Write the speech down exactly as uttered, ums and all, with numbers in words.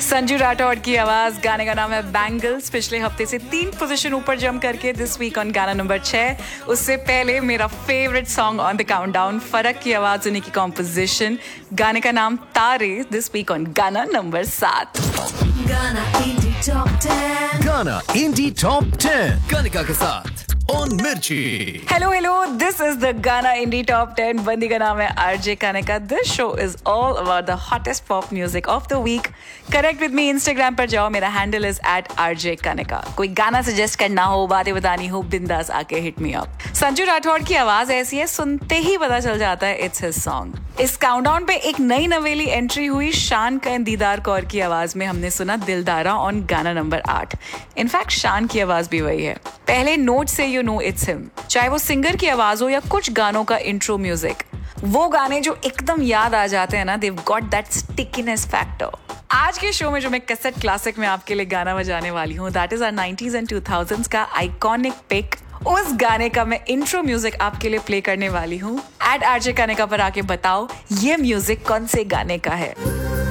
संजू राठौड़ की आवाज, गाने का नाम है बैंगल्स। पिछले हफ्ते से तीन पोजीशन ऊपर जंप करके दिस वीक ऑन गाना नंबर छह। उससे पहले मेरा favourite song on the countdown, फरक की आवाज, उन्हीं की कॉम्पोजिशन, गाने का नाम तारे, दिस वीक ऑन गाना नंबर सात। गाना इंडी टॉप टेन, गाना इंडी टॉप टेन कनिका के साथ ऑन मिर्ची। Hello hello, this is the गाना इंडी टॉप टेन। बंदी का नाम है RJ Kanika. This show is all about the hottest pop music of the week. Connect with me, Instagram पर जाओ, मेरा handle is eight RJ Kanika. कोई गाना सजेस्ट करना हो, बातें बतानी हो, बिंदास आके hit me up. Sanju Rathore की आवाज ऐसी है, सुनते ही पता चल जाता है इट्स हिज सॉन्ग। इस काउंटडाउन पे एक नई नवेली एंट्री हुई, शान का दीदार कौर की आवाज में हमने सुना दिलदारा ऑन गाना नंबर आठ। इनफैक्ट शान की आवाज भी वही है, पहले नोट से यू नो इट्स हिम। चाहे वो सिंगर की आवाज हो या कुछ गानों का इंट्रो म्यूजिक, वो गाने जो एकदम याद आ जाते हैं ना, they've got that stickiness factor। आज के शो में जो मैं कैसेट क्लासिक में आपके लिए गाना बजाने वाली हूँ, that is our nineties and to thousands का आइकॉनिक पिक। उस गाने का मैं इंट्रो म्यूजिक आपके लिए प्ले करने वाली हूँ। एट आरजे कनिका पर आके बताओ ये म्यूजिक कौन से गाने का है।